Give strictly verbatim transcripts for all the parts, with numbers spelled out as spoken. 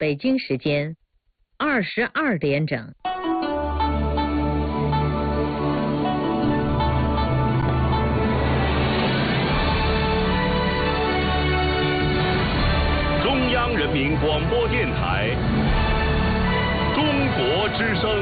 北京时间二十二点整。 中央人民广播电台中国之声。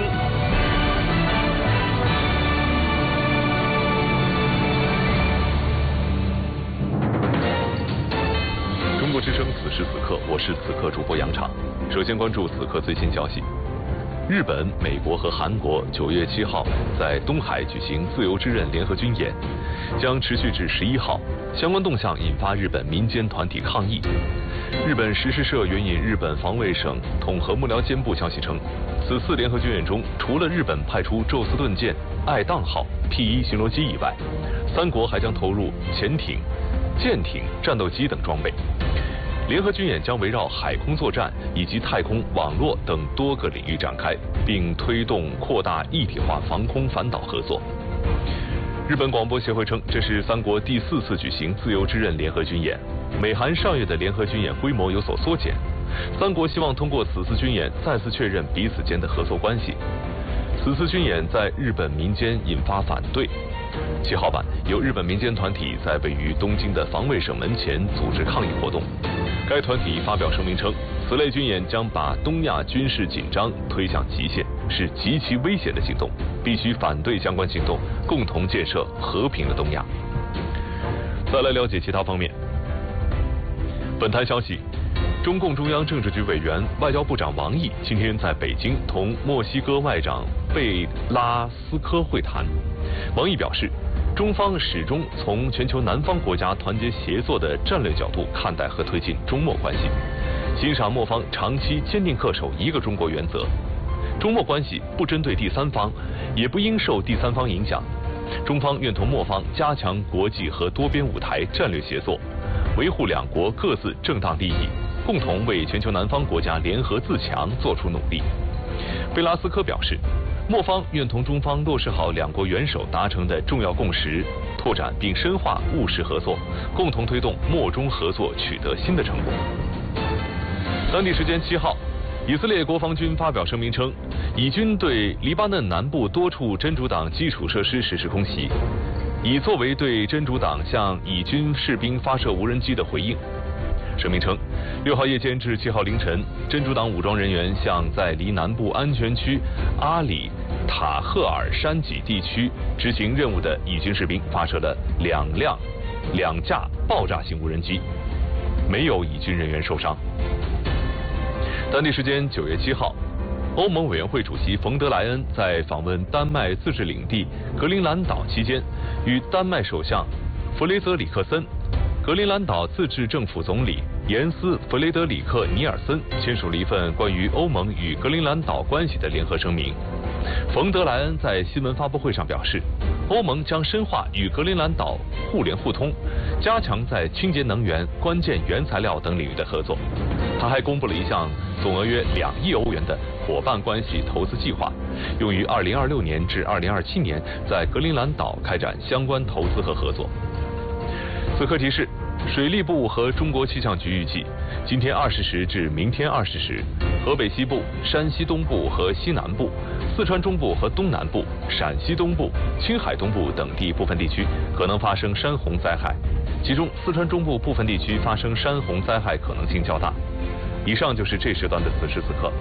中国之声，此时此刻，我是此刻主播杨畅。首先关注此刻最新消息：日本、美国和韩国九月七号在东海举行自由之刃联合军演，将持续至十一号。相关动向引发日本民间团体抗议。日本时事社援引日本防卫省统合幕僚监部消息称，此次联合军演中，除了日本派出宙斯盾舰、爱宕号 P 一巡逻机以外，三国还将投入潜艇、舰艇、战斗机等装备。联合军演将围绕海空作战以及太空、网络等多个领域展开，并推动扩大一体化防空反导合作。日本广播协会称，这是三国第四次举行自由之刃联合军演。美韩上月的联合军演规模有所缩减，三国希望通过此次军演再次确认彼此间的合作关系。此次军演在日本民间引发反对。七号晚，有日本民间团体在位于东京的防卫省门前组织抗议活动。该团体发表声明称，此类军演将把东亚军事紧张推向极限，是极其危险的行动，必须反对相关行动，共同建设和平的东亚。再来了解其他方面。本台消息，中共中央政治局委员、外交部长王毅今天在北京同墨西哥外长贝拉斯科会谈。王毅表示，中方始终从全球南方国家团结协作的战略角度看待和推进中墨关系，欣赏墨方长期坚定恪守一个中国原则。中墨关系不针对第三方，也不应受第三方影响。中方愿同墨方加强国际和多边舞台战略协作，维护两国各自正当利益，共同为全球南方国家联合自强做出努力。贝拉斯科表示，墨方愿同中方落实好两国元首达成的重要共识，拓展并深化务实合作，共同推动墨中合作取得新的成果。当地时间七号，以色列国防军发表声明称，以军对黎巴嫩南部多处真主党基础设施实施空袭，以作为对真主党向以军士兵发射无人机的回应。声明称，六号夜间至七号凌晨，真主党武装人员向在离南部安全区阿里塔赫尔山脊地区执行任务的以军士兵发射了两辆两架爆炸性无人机，没有以军人员受伤。当地时间九月七号，欧盟委员会主席冯德莱恩在访问丹麦自治领地格陵兰岛期间，与丹麦首相弗雷泽里克森、格陵兰岛自治政府总理严斯·弗雷德里克·尼尔森签署了一份关于欧盟与格陵兰岛关系的联合声明。冯德莱恩在新闻发布会上表示，欧盟将深化与格陵兰岛互联互通，加强在清洁能源、关键原材料等领域的合作。他还公布了一项总额约两亿欧元的伙伴关系投资计划，用于二零二六年至二零二七年在格陵兰岛开展相关投资和合作。此刻提示，水利部和中国气象局预计，今天二十时至明天二十时，河北西部、山西东部和西南部、四川中部和东南部、陕西东部、青海东部等地部分地区可能发生山洪灾害，其中四川中部部分地区发生山洪灾害可能性较大。以上就是这时段的此时此刻。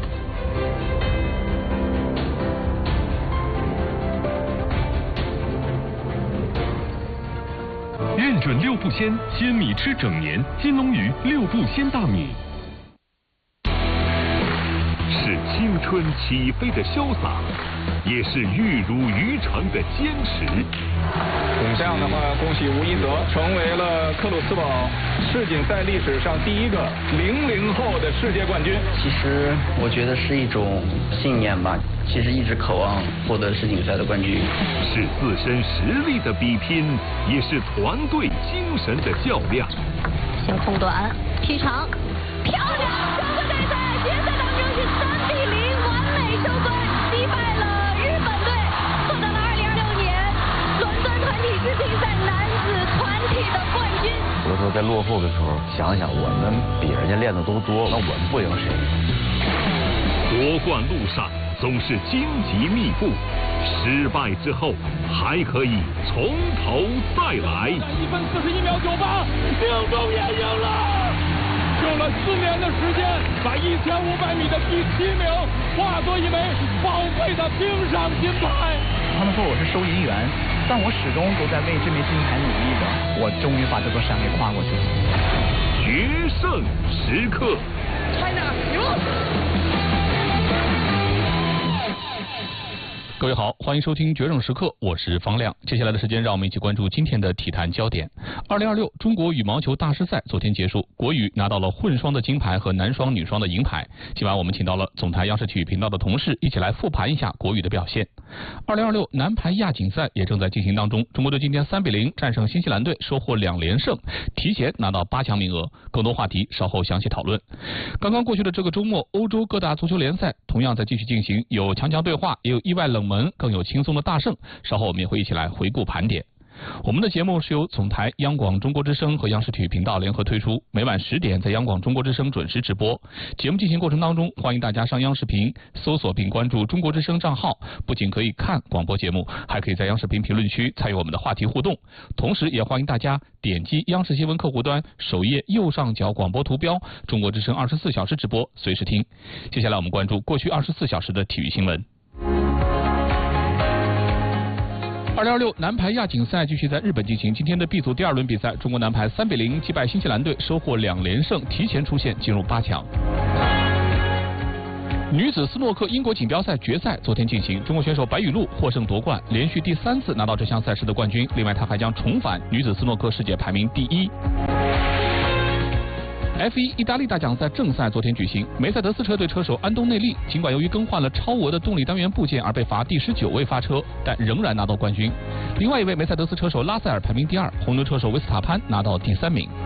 认准六步鲜，鲜米吃整年。金龙鱼六步鲜大米，是青春起飞的潇洒，也是玉汝于成的坚持。 这样的话，恭喜吴一泽成为了克鲁斯堡世锦赛历史上第一个零零后的世界冠军。 其实我觉得是一种信念吧，其实一直渴望获得世锦赛的冠军。 是自身实力的比拼，也是团队精神的较量。 先空短踢长，漂亮！整个赛赛决赛当中是三比零完美收官，击败了日本队，获得了二零二六年伦敦团体世锦赛男子团体的冠军。 有的时候在落后的时候，想想我们比人家练的都多，那我们不赢谁？ 夺冠路上总是荆棘密布，失败之后还可以从头再来。 一分四十一秒九八，命中也赢了，用了四年的时间，把一千五百米的第七名化作一枚宝贵的冰上金牌。 他们说我是收银员，但我始终都在为这枚金牌努力着。我终于把这座山给跨过去了。 决胜时刻 China 赢。 各位好，欢迎收听《决胜时刻》，我是方亮。接下来的时间，让我们一起关注今天的体坛焦点。二零二六中国羽毛球大师赛昨天结束，国羽拿到了混双的金牌和男双、女双的银牌。今晚我们请到了总台央视体育频道的同事，一起来复盘一下国羽的表现。二零二六男排亚锦赛也正在进行当中，中国队今天三比零战胜新西兰队，收获两连胜，提前拿到八强名额。更多话题稍后详细讨论。刚刚过去的这个周末，欧洲各大足球联赛同样在继续进行，有强强对话，也有意外冷门，更有轻松的大胜。稍后我们也会一起来回顾盘点。我们的节目是由总台央广中国之声和央视体育频道联合推出，每晚十点在央广中国之声准时直播。节目进行过程当中，欢迎大家上央视频搜索并关注中国之声账号，不仅可以看广播节目，还可以在央视频评论区参与我们的话题互动。同时也欢迎大家点击央视新闻客户端首页右上角广播图标，中国之声二十四小时直播，随时听。接下来我们关注过去二十四小时的体育新闻。二零二六男排亚锦赛继续在日本进行，今天的 B 组第二轮比赛，中国男排三比零击败新西兰队，收获两连胜，提前出线进入八强。女子斯诺克英国锦标赛决赛昨天进行，中国选手白雨露获胜夺冠，连续第三次拿到这项赛事的冠军。另外，她还将重返女子斯诺克世界排名第一。F 一 意大利大奖赛正赛昨天举行，梅赛德斯车队车手安东内利尽管由于更换了超额的动力单元部件而被罚第十九位发车，但仍然拿到冠军。另外一位梅赛德斯车手拉塞尔排名第二，红牛车手维斯塔潘拿到第三名。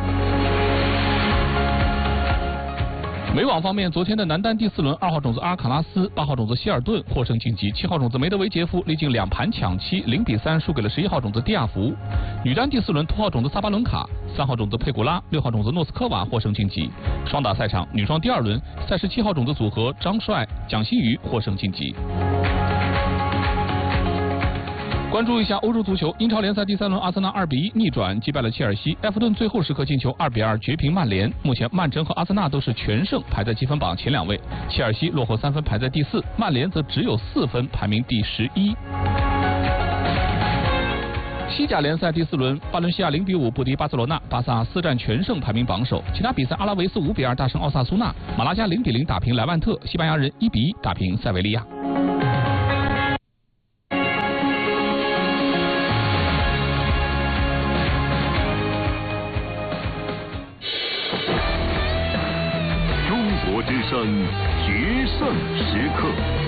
美网方面，昨天的男单第四轮，二号种子阿尔卡拉斯、八号种子希尔顿获胜晋级，七号种子梅德韦杰夫历经两盘抢七，零比三输给了十一号种子蒂亚福。女单第四轮，头号种子萨巴伦卡、三号种子佩古拉、六号种子诺斯科娃获胜晋级。双打赛场，女双第二轮，赛事七号种子组合张帅、蒋欣瑜获胜晋级。关注一下欧洲足球，英超联赛第三轮，阿森纳二比一逆转击败了切尔西，埃弗顿最后时刻进球二比二绝平曼联。目前曼城和阿森纳都是全胜，排在积分榜前两位，切尔西落后三分排在第四，曼联则只有四分排名第十一。西甲联赛第四轮，巴伦西亚零比五不敌巴塞罗那，巴萨四战全胜排名榜首。其他比赛，阿拉维斯五比二大胜奥萨苏纳，马拉加零比零打平莱万特，西班牙人一比一打平塞维利亚。 之声决胜时刻，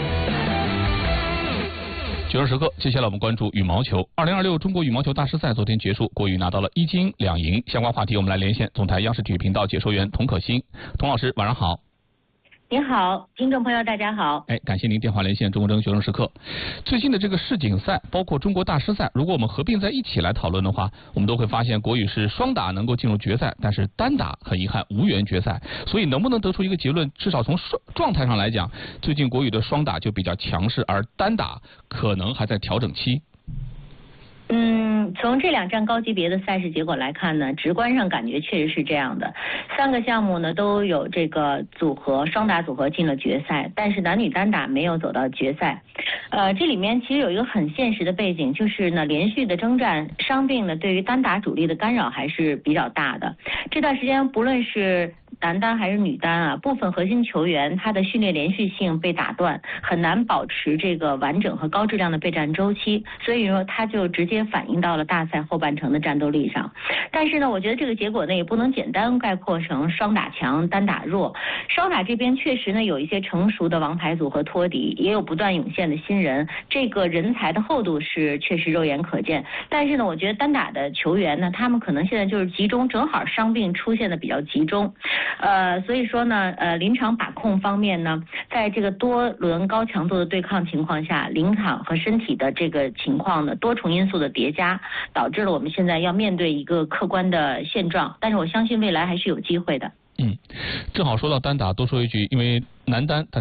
决胜时刻。接下来我们关注羽毛球。二零二六中国羽毛球大师赛昨天结束，国羽拿到了一金两银。相关话题我们来连线总台央视体育频道解说员童可欣。童老师晚上好。 您好，听众朋友大家好。 哎，感谢您电话连线中国之声决胜时刻。最近的这个世锦赛，包括中国大师赛，如果我们合并在一起来讨论的话，我们都会发现国羽是双打能够进入决赛，但是单打很遗憾无缘决赛。所以能不能得出一个结论，至少从状态上来讲，最近国羽的双打就比较强势，而单打可能还在调整期。 嗯，从这两站高级别的赛事结果来看呢，直观上感觉确实是这样的。三个项目呢都有这个组合双打组合进了决赛，但是男女单打没有走到决赛。呃，这里面其实有一个很现实的背景，就是呢连续的征战，伤病呢对于单打主力的干扰还是比较大的。这段时间不论是男单还是女单啊，部分核心球员他的训练连续性被打断，很难保持这个完整和高质量的备战周期，所以说他就直接反映到了大赛后半程的战斗力上。但是呢，我觉得这个结果呢也不能简单概括成双打强单打弱。双打这边确实呢有一些成熟的王牌组合托底，也有不断涌现的新人，这个人才的厚度是确实肉眼可见。但是呢，我觉得单打的球员呢，他们可能现在就是集中，正好伤病出现的比较集中。呃，所以说呢，呃，临场把控方面呢，在这个多轮高强度的对抗情况下，临场和身体的这个情况呢，多重因素的叠加，导致了我们现在要面对一个客观的现状。但是我相信未来还是有机会的。 嗯，正好说到单打，多说一句，因为男单大家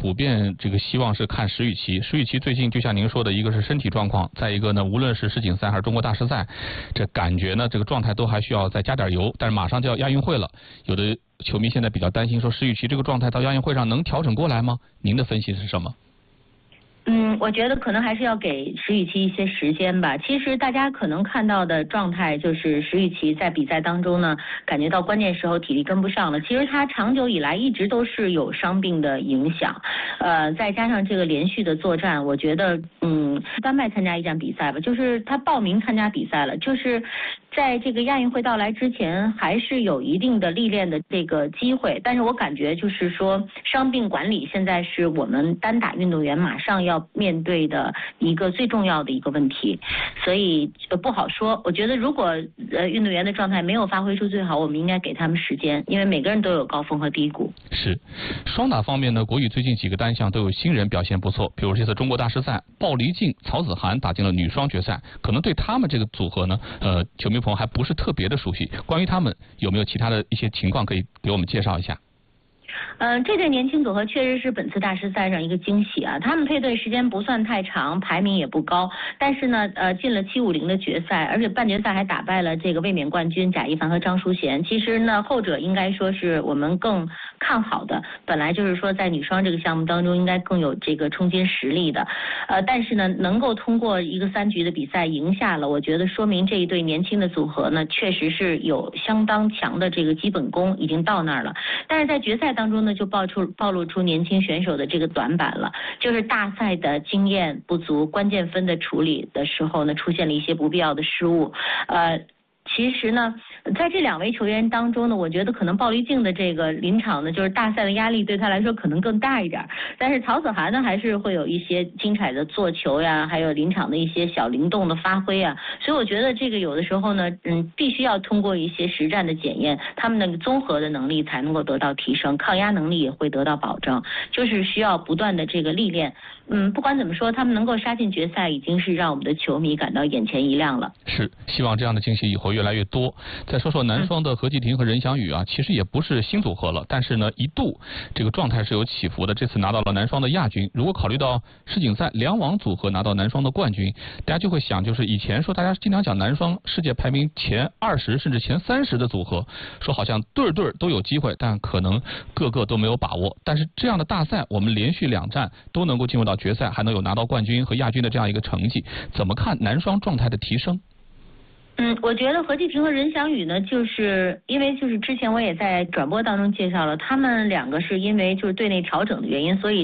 普遍这个希望是看石宇奇。石宇奇最近就像您说的，一个是身体状况，再一个呢，无论是世锦赛还是中国大师赛，这感觉呢这个状态都还需要再加点油。但是马上就要亚运会了，有的球迷现在比较担心说石宇奇这个状态到亚运会上能调整过来吗？您的分析是什么？ 嗯，我觉得可能还是要给石宇奇一些时间吧。其实大家可能看到的状态就是石宇奇在比赛当中呢，感觉到关键时候体力跟不上了。其实他长久以来一直都是有伤病的影响，呃，再加上这个连续的作战，我觉得，嗯，丹麦参加一站比赛吧，就是他报名参加比赛了，就是在这个亚运会到来之前，还是有一定的历练的这个机会。但是我感觉就是说，伤病管理现在是我们单打运动员马上要面对的一个最重要的一个问题，所以不好说。我觉得如果呃运动员的状态没有发挥出最好，我们应该给他们时间，因为每个人都有高峰和低谷。 是，双打方面呢，国羽最近几个单项都有新人表现不错，比如这次中国大师赛，鲍黎静、曹子涵打进了女双决赛，可能对他们这个组合呢，呃，球迷朋友还不是特别的熟悉。关于他们有没有其他的一些情况可以给我们介绍一下？ 嗯、呃，这对年轻组合确实是本次大师赛上一个惊喜啊！他们配对时间不算太长，排名也不高，但是呢，呃，进了七五零的决赛，而且半决赛还打败了这个卫冕冠军贾一凡和张淑娴。其实呢，后者应该说是我们更看好的，本来就是说在女双这个项目当中应该更有这个冲金实力的，呃，但是呢，能够通过一个三局的比赛赢下了，我觉得说明这一对年轻的组合呢，确实是有相当强的这个基本功，已经到那儿了。但是在决赛当中呢，就暴出暴露出年轻选手的这个短板了，就是大赛的经验不足，关键分的处理的时候呢，出现了一些不必要的失误，呃。其实呢，在这两位球员当中呢，我觉得可能鲍黎静的这个临场呢，就是大赛的压力对他来说可能更大一点。但是曹子涵呢，还是会有一些精彩的做球呀，还有临场的一些小灵动的发挥啊。所以我觉得这个有的时候呢，嗯，必须要通过一些实战的检验，他们的综合的能力才能够得到提升，抗压能力也会得到保证，就是需要不断的这个历练。嗯，不管怎么说，他们能够杀进决赛，已经是让我们的球迷感到眼前一亮了。 是，希望这样的惊喜以后越来越多。再说说男双的何继婷和任翔宇啊，其实也不是新组合了，但是呢，一度这个状态是有起伏的。这次拿到了男双的亚军，如果考虑到世锦赛两网组合拿到男双的冠军，大家就会想，就是以前说大家经常讲男双世界排名前二十甚至前三十的组合，说好像对对都有机会，但可能个个都没有把握。但是这样的大赛，我们连续两战都能够进入到决赛，还能有拿到冠军和亚军的这样一个成绩，怎么看男双状态的提升？ 嗯，我觉得何继婷和任翔宇呢，就是因为就是之前我也在转播当中介绍了，他们两个是因为就是队内调整的原因，所以